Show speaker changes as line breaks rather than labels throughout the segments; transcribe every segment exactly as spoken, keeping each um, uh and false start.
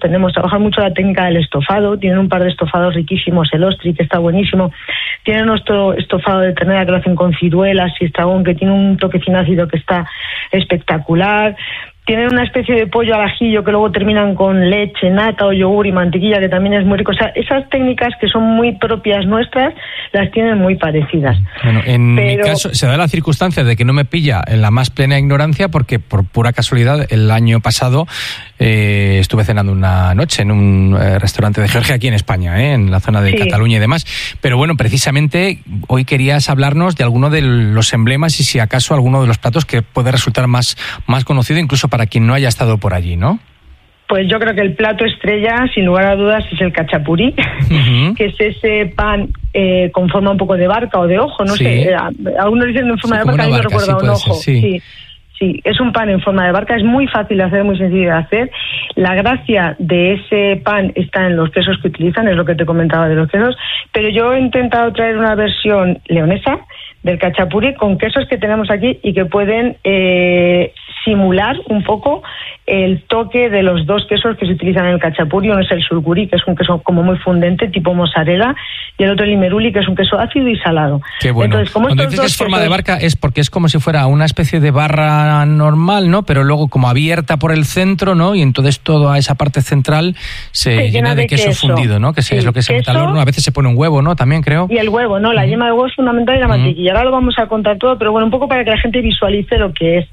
tenemos trabajar mucho la técnica del estofado. Tienen un par de estofados riquísimos, el ostri, que está buenísimo. Tienen nuestro estofado de ternera que lo hacen con ciruelas y estragón, que tiene un toque finácido que está espectacular. Tienen una especie de pollo al ajillo que luego terminan con leche, nata o yogur y mantequilla, que también es muy rico. O sea, esas técnicas que son muy propias nuestras, las tienen muy parecidas.
Bueno, en
Pero...
mi caso se da la circunstancia de que no me pilla en la más plena ignorancia, porque por pura casualidad el año pasado eh, estuve cenando una noche en un eh, restaurante de Georgia aquí en España, eh, en la zona de
sí.
Cataluña y demás. Pero bueno, precisamente hoy querías hablarnos de alguno de los emblemas y si acaso alguno de los platos que puede resultar más, más conocido incluso para quien no haya estado por allí, ¿no?
Pues yo creo que el plato estrella, sin lugar a dudas, es el cachapurí, uh-huh. que es ese pan eh, con forma un poco de barca o de ojo, no sí. sé, eh, algunos dicen en forma
sí,
de barca, a mí me recuerda
sí,
un ojo.
Ser, sí.
sí. Sí, es un pan en forma de barca, es muy fácil de hacer, muy sencillo de hacer. La gracia de ese pan está en los quesos que utilizan, es lo que te comentaba de los quesos, pero yo he intentado traer una versión leonesa del cachapuri con quesos que tenemos aquí y que pueden eh, simular un poco el toque de los dos quesos que se utilizan en el cachapuri. Uno es el surguri, que es un queso como muy fundente, tipo mozzarella, y el otro el imeruli, que es un queso ácido y salado.
Qué bueno.
Entonces, como
cuando
estos
dices
dos
que es forma
quesos...
de barca es porque es como si fuera una especie de barra normal, ¿no? Pero luego como abierta por el centro, ¿no? Y entonces toda esa parte central se, se llena de, de queso, queso fundido, ¿no? Que sí, es lo que se mete al horno. A veces se pone un huevo, ¿no? También creo.
Y el huevo, ¿no? La mm. yema de huevo es fundamental y la mm. mantequilla. Ahora lo vamos a contar todo, pero bueno, un poco para que la gente visualice lo que es.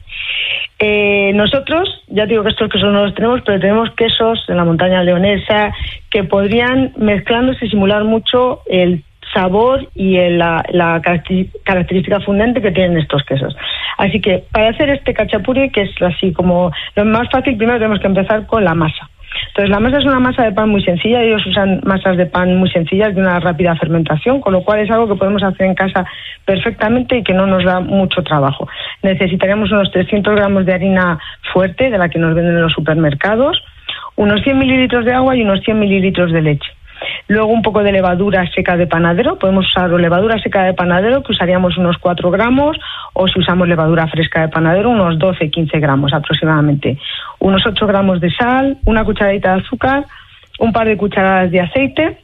Eh, nosotros, ya digo que estos quesos no los tenemos, pero tenemos quesos en la montaña leonesa que podrían, mezclándose, simular mucho el sabor y el, la, la característica fundente que tienen estos quesos. Así que para hacer este cachapuri, que es así como lo más fácil, primero tenemos que empezar con la masa. Entonces la masa es una masa de pan muy sencilla, ellos usan masas de pan muy sencillas de una rápida fermentación, con lo cual es algo que podemos hacer en casa perfectamente y que no nos da mucho trabajo. Necesitaríamos unos trescientos gramos de harina fuerte, de la que nos venden en los supermercados, unos cien mililitros de agua y unos cien mililitros de leche. Luego un poco de levadura seca de panadero, podemos usar levadura seca de panadero, que usaríamos unos cuatro gramos, o si usamos levadura fresca de panadero, unos doce a quince gramos aproximadamente. Unos ocho gramos de sal, una cucharadita de azúcar, un par de cucharadas de aceite,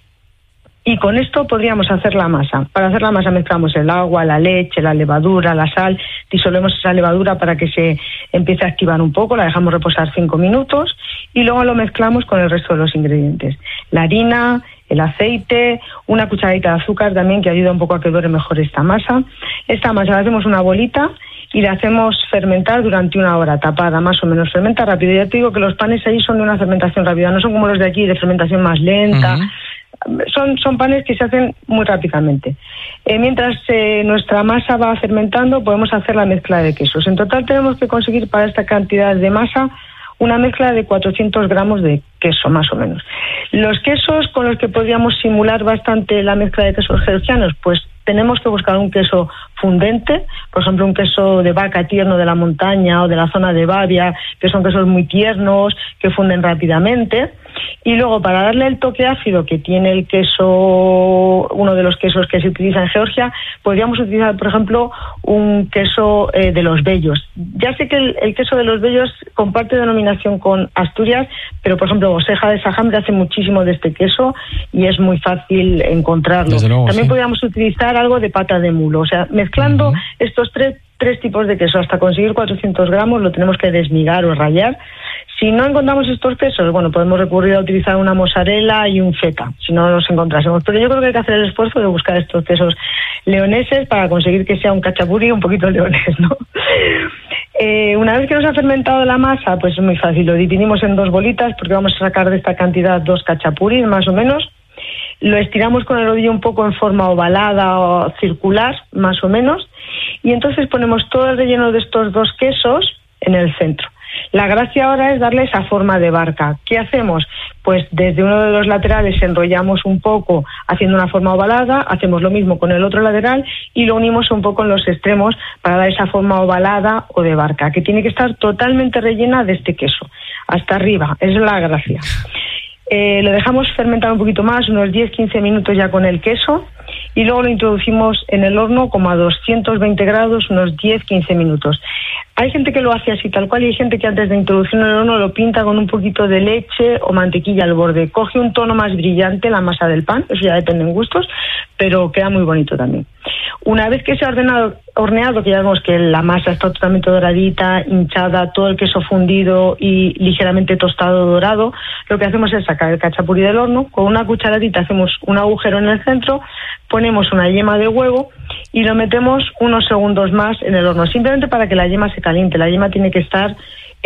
y con esto podríamos hacer la masa. Para hacer la masa mezclamos el agua, la leche, la levadura, la sal, disolvemos esa levadura para que se empiece a activar un poco, la dejamos reposar cinco minutos y luego lo mezclamos con el resto de los ingredientes. La harina, el aceite, una cucharadita de azúcar también que ayuda un poco a que dore mejor esta masa. Esta masa la hacemos una bolita y la hacemos fermentar durante una hora, tapada, más o menos, fermenta rápido. Ya te digo que los panes ahí son de una fermentación rápida, no son como los de aquí, de fermentación más lenta. Uh-huh. Son, son panes que se hacen muy rápidamente. Eh, mientras eh, nuestra masa va fermentando, podemos hacer la mezcla de quesos. En total tenemos que conseguir para esta cantidad de masa una mezcla de cuatrocientos gramos de queso, más o menos. Los quesos con los que podríamos simular bastante la mezcla de quesos georgianos, pues tenemos que buscar un queso fundente, por ejemplo un queso de vaca tierno de la montaña o de la zona de Bavia, que son quesos muy tiernos, que funden rápidamente. Y luego, para darle el toque ácido que tiene el queso, uno de los quesos que se utiliza en Georgia, podríamos utilizar, por ejemplo, un queso eh, de los Bellos. Ya sé que el, el queso de los Bellos comparte denominación con Asturias, pero, por ejemplo, Oseja de Sajambre hace muchísimo de este queso y es muy fácil encontrarlo. Luego, También sí. podríamos utilizar algo de pata de mulo. O sea, mezclando uh-huh. estos tres, tres tipos de queso hasta conseguir cuatrocientos gramos, lo tenemos que desmigar o rallar. Si no encontramos estos quesos, bueno, podemos recurrir a utilizar una mozzarella y un feta, si no los encontrásemos. Pero yo creo que hay que hacer el esfuerzo de buscar estos quesos leoneses para conseguir que sea un cachapuri un poquito leonés, ¿no? Eh, una vez que nos ha fermentado la masa, pues es muy fácil, lo dividimos en dos bolitas porque vamos a sacar de esta cantidad dos cachapuris más o menos. Lo estiramos con el rodillo un poco en forma ovalada o circular, más o menos, y entonces ponemos todo el relleno de estos dos quesos en el centro. La gracia ahora es darle esa forma de barca. ¿Qué hacemos? Pues desde uno de los laterales enrollamos un poco haciendo una forma ovalada, hacemos lo mismo con el otro lateral y lo unimos un poco en los extremos para dar esa forma ovalada o de barca, que tiene que estar totalmente rellena de este queso, hasta arriba, esa es la gracia. Eh, lo dejamos fermentar un poquito más, unos diez a quince minutos ya con el queso, y luego lo introducimos en el horno como a doscientos veinte grados unos diez a quince minutos. Hay gente que lo hace así tal cual y hay gente que antes de introducirlo en el horno lo pinta con un poquito de leche o mantequilla al borde. Coge un tono más brillante la masa del pan, eso ya depende de gustos, pero queda muy bonito también. Una vez que se ha ordenado, horneado, que ya vemos que la masa está totalmente doradita, hinchada, todo el queso fundido y ligeramente tostado dorado, lo que hacemos es sacar el cachapuri del horno, con una cucharadita hacemos un agujero en el centro, ponemos una yema de huevo y lo metemos unos segundos más en el horno, simplemente para que la yema se caliente. La yema tiene que estar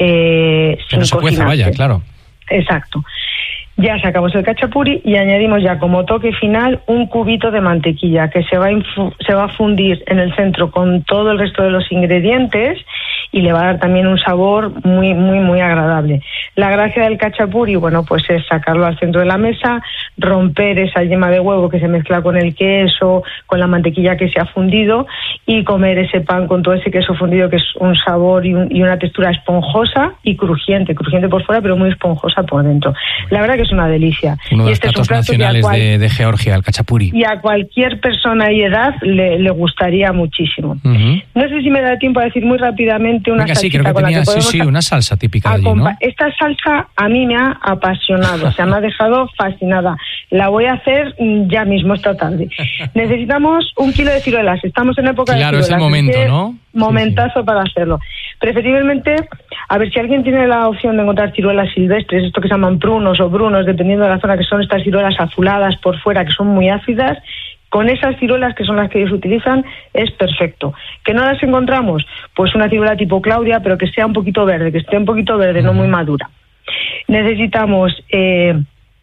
eh,
que no se cueza, vaya, claro.
Exacto. Ya sacamos el cachapuri y añadimos ya como toque final un cubito de mantequilla que se va a infu- se va a fundir en el centro con todo el resto de los ingredientes y le va a dar también un sabor muy, muy, muy agradable. La gracia del cachapuri, bueno, pues es sacarlo al centro de la mesa, romper esa yema de huevo que se mezcla con el queso, con la mantequilla que se ha fundido y comer ese pan con todo ese queso fundido que es un sabor y, un, y una textura esponjosa y crujiente, crujiente por fuera pero muy esponjosa por dentro. La verdad que es una delicia.
Uno de
y
los
este
platos
es un plato
nacionales
cual,
de, de Georgia, el cachapuri.
Y a cualquier persona y edad le, le gustaría muchísimo. Uh-huh. No sé si me da tiempo a decir muy rápidamente una
Venga,
salsita
sí, creo que
con
tenía,
la que
sí, sí, una salsa típica de allí, ¿no?
Esta salsa a mí me ha apasionado, o sea, me ha dejado fascinada. La voy a hacer ya mismo esta tarde. Necesitamos un kilo de ciruelas, estamos en época
claro,
de ciruelas.
Claro, es el momento, ¿no?
Momentazo sí, sí. Para hacerlo. Preferiblemente, a ver, si alguien tiene la opción de encontrar ciruelas silvestres, esto que se llaman prunos o brunos, dependiendo de la zona, que son estas ciruelas azuladas por fuera, que son muy ácidas, con esas ciruelas, que son las que ellos utilizan, es perfecto. ¿Que no las encontramos? Pues una ciruela tipo Claudia, pero que sea un poquito verde, que esté un poquito verde, no muy madura. Necesitamos eh,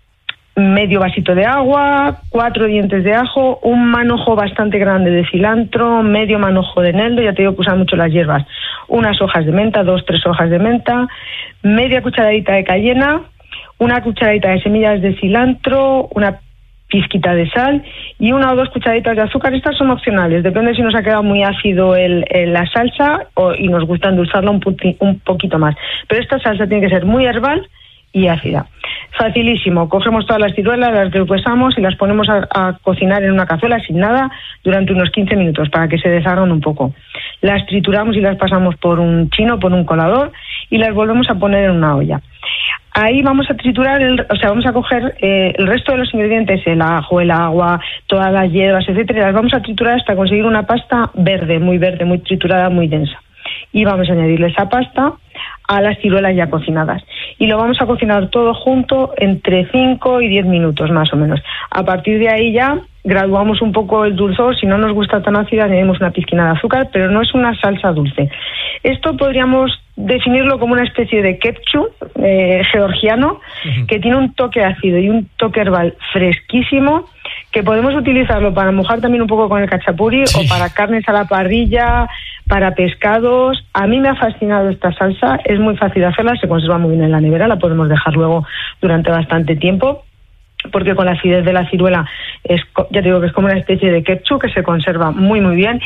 medio vasito de agua, cuatro dientes de ajo, un manojo bastante grande de cilantro, medio manojo de eneldo, ya te digo que usan mucho las hierbas, unas hojas de menta, dos, tres hojas de menta, media cucharadita de cayena, una cucharadita de semillas de cilantro, una pizquita de sal y una o dos cucharaditas de azúcar. Estas son opcionales, depende si nos ha quedado muy ácido el, el, la salsa o, y nos gusta endulzarla un, puti, un poquito más. Pero esta salsa tiene que ser muy herbal y ácida. Facilísimo, cogemos todas las ciruelas, las deshuesamos y las ponemos a, a cocinar en una cazuela sin nada durante unos quince minutos para que se deshagan un poco. Las trituramos y las pasamos por un chino, por un colador y las volvemos a poner en una olla. Ahí vamos a triturar, el, o sea, vamos a coger eh, el resto de los ingredientes, el ajo, el agua, todas las hierbas, etcétera, y las vamos a triturar hasta conseguir una pasta verde, muy verde, muy triturada, muy densa. Y vamos a añadirle esa pasta a las ciruelas ya cocinadas. Y lo vamos a cocinar todo junto entre cinco y diez minutos más o menos. A partir de ahí ya graduamos un poco el dulzor. Si no nos gusta tan ácida, añadimos una pizquina de azúcar, pero no es una salsa dulce. Esto podríamos definirlo como una especie de ketchup eh, georgiano, uh-huh. que tiene un toque ácido y un toque herbal fresquísimo, que podemos utilizarlo para mojar también un poco con el cachapuri, sí. o para carnes a la parrilla, para pescados. A mí me ha fascinado esta salsa, es muy fácil de hacerla, se conserva muy bien en la nevera, la podemos dejar luego durante bastante tiempo, porque con la acidez de la ciruela es, ya te digo que es como una especie de ketchup que se conserva muy muy bien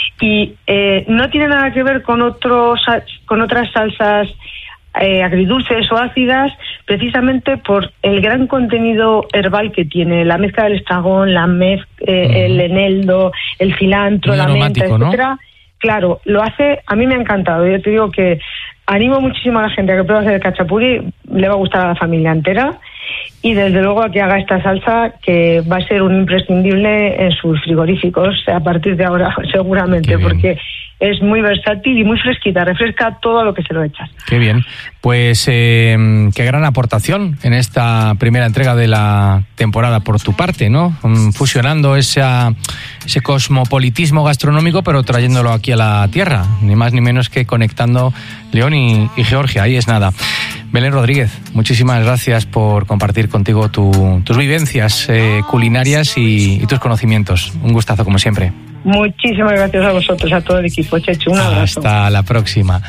y eh, no tiene nada que ver con otros con otras salsas eh, agridulces o ácidas, precisamente por el gran contenido herbal que tiene, la mezcla del estragón, la mez, eh, mm. el eneldo, el cilantro, muy la menta, etcétera. ¿No? Claro, lo hace, a mí me ha encantado. Yo te digo que animo muchísimo a la gente a que pruebe hacer el cachapuri, le va a gustar a la familia entera. Y desde luego a que haga esta salsa, que va a ser un imprescindible en sus frigoríficos a partir de ahora, seguramente, porque es muy versátil y muy fresquita, refresca todo lo que se lo echas.
Qué bien. Pues eh, qué gran aportación en esta primera entrega de la temporada por tu parte, ¿no? Fusionando esa, ese cosmopolitismo gastronómico, pero trayéndolo aquí a la tierra, ni más ni menos que conectando León y, y Georgia. Ahí es nada. Belén Rodríguez, muchísimas gracias por compartir contigo tu, tus vivencias eh, culinarias y, y tus conocimientos. Un gustazo, como siempre.
Muchísimas gracias a vosotros, a todo el equipo, Chechu. Un abrazo.
Hasta la próxima.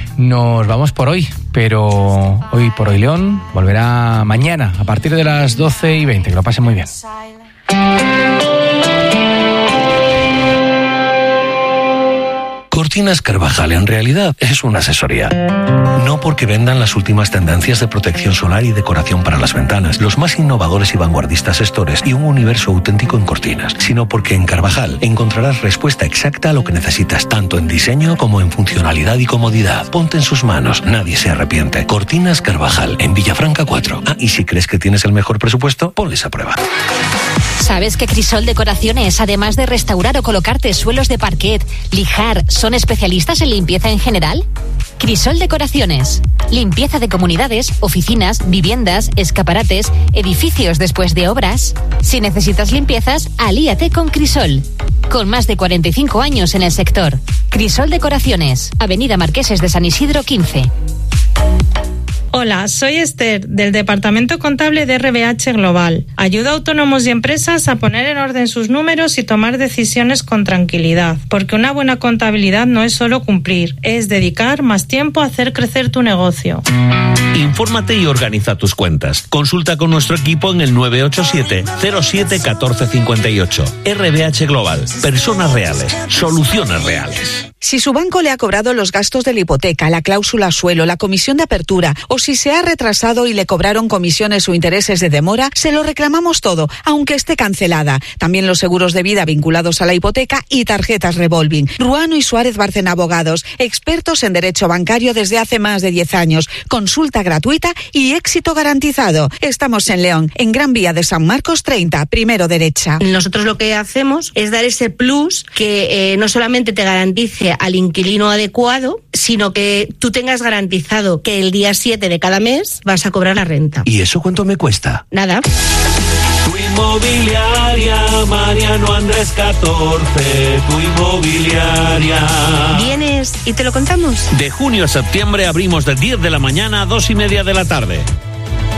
Nos vamos por hoy, pero hoy por hoy León volverá mañana a partir de las doce y veinte. Que lo pasen muy bien.
Corte Cortinas Carvajal en realidad es una asesoría. No porque vendan las últimas tendencias de protección solar y decoración para las ventanas, los más innovadores y vanguardistas estores y un universo auténtico en cortinas, sino porque en Carvajal encontrarás respuesta exacta a lo que necesitas, tanto en diseño como en funcionalidad y comodidad. Ponte en sus manos, nadie se arrepiente. Cortinas Carvajal, en Villafranca cuatro. Ah, y si crees que tienes el mejor presupuesto, ponles a prueba.
¿Sabes que Crisol Decoraciones, además de restaurar o colocarte suelos de parquet, lijar, son especialistas en limpieza en general? Crisol Decoraciones. Limpieza de comunidades, oficinas, viviendas, escaparates, edificios después de obras. Si necesitas limpiezas, alíate con Crisol. Con más de cuarenta y cinco años en el sector. Crisol Decoraciones. Avenida Marqueses de San Isidro quince.
Hola, soy Esther, del Departamento Contable de R B H Global. Ayuda a autónomos y empresas a poner en orden sus números y tomar decisiones con tranquilidad, porque una buena contabilidad no es solo cumplir, es dedicar más tiempo a hacer crecer tu negocio.
Infórmate y organiza tus cuentas. Consulta con nuestro equipo en el nueve ocho siete, cero siete, uno cuatro cinco ocho. R B H Global. Personas reales. Soluciones reales.
Si su banco le ha cobrado los gastos de la hipoteca, la cláusula suelo, la comisión de apertura, o si se ha retrasado y le cobraron comisiones o intereses de demora, se lo reclamamos todo, aunque esté cancelada. También los seguros de vida vinculados a la hipoteca y tarjetas revolving. Ruano y Suárez Bárcena Abogados, expertos en derecho bancario desde hace más de diez años. Consulta gratuita y éxito garantizado. Estamos en León, en Gran Vía de San Marcos treinta, primero derecha.
Nosotros lo que hacemos es dar ese plus que eh, no solamente te garantice al inquilino adecuado, sino que tú tengas garantizado que el día siete de cada mes vas a cobrar la renta.
¿Y eso cuánto me cuesta?
Nada.
Tu inmobiliaria, Mariano Andrés catorce, tu inmobiliaria.
¿Vienes y te lo contamos?
De junio a septiembre abrimos de diez de la mañana a dos y media de la tarde.